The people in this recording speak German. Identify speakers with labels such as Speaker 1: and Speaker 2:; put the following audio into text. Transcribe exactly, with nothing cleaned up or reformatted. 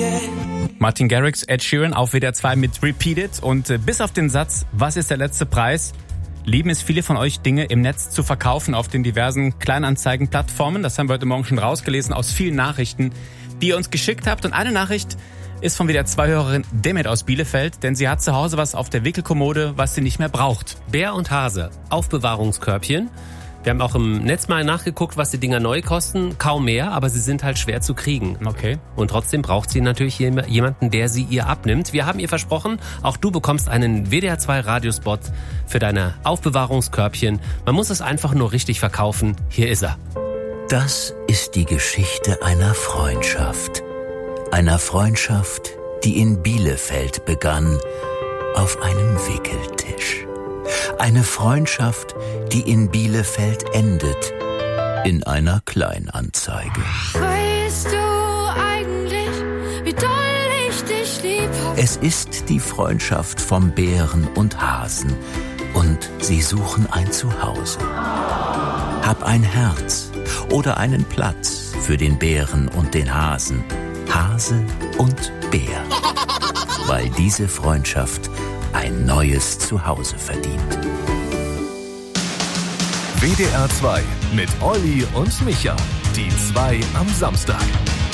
Speaker 1: Martin Garrix, Ed Sheeran auf W D R zwei mit Repeat It. Und äh, bis auf den Satz, was ist der letzte Preis, lieben es viele von euch, Dinge im Netz zu verkaufen auf den diversen Kleinanzeigenplattformen. Das haben wir heute Morgen schon rausgelesen aus vielen Nachrichten, die ihr uns geschickt habt. Und eine Nachricht ist von W D R zwei-Hörerin Demet aus Bielefeld, denn sie hat zu Hause was auf der Wickelkommode, was sie nicht mehr braucht.
Speaker 2: Bär und Hase, Aufbewahrungskörbchen. Wir haben auch im Netz mal nachgeguckt, was die Dinger neu kosten. Kaum mehr, aber sie sind halt schwer zu kriegen.
Speaker 1: Okay.
Speaker 2: Und trotzdem braucht sie natürlich jemanden, der sie ihr abnimmt. Wir haben ihr versprochen, auch du bekommst einen W D R zwei Radiospot für deine Aufbewahrungskörbchen. Man muss es einfach nur richtig verkaufen. Hier ist er.
Speaker 3: Das ist die Geschichte einer Freundschaft. Einer Freundschaft, die in Bielefeld begann, auf einem Wickeltisch. Eine Freundschaft, die in Bielefeld endet, in einer Kleinanzeige.
Speaker 4: Weißt du eigentlich, wie doll ich dich lieb hab?
Speaker 3: Es ist die Freundschaft vom Bären und Hasen und sie suchen ein Zuhause. Hab ein Herz oder einen Platz für den Bären und den Hasen. Hase und Bär. Weil diese Freundschaft ein neues Zuhause verdient.
Speaker 5: W D R zwei mit Olli und Micha. Die zwei am Samstag.